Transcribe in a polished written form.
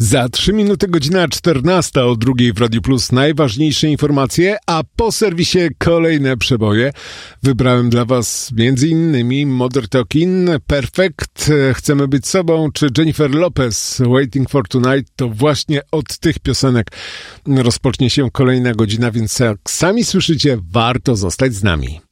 Za 3 minuty godzina 14 o 2 w Radiu Plus najważniejsze informacje, a po serwisie kolejne przeboje. Wybrałem dla Was m.in. Mother Talking, Perfect, Chcemy być sobą, czy Jennifer Lopez, Waiting for Tonight. To właśnie od tych piosenek rozpocznie się kolejna godzina, więc jak sami słyszycie, warto zostać z nami.